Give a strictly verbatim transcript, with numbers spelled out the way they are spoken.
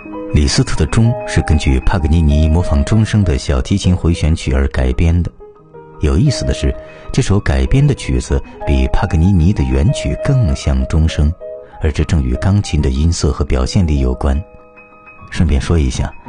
李斯特的钟是根据帕格尼尼模仿钟声的小提琴回旋曲而改编的。有意思的是，这首改编的曲子比帕格尼尼的原曲更像钟声，而这正与钢琴的音色和表现力有关。顺便说一下，